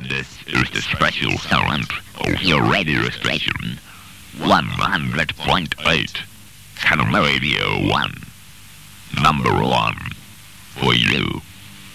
This is the special sound of your radio station, 100.8, Canada Radio 1, number 1, for you.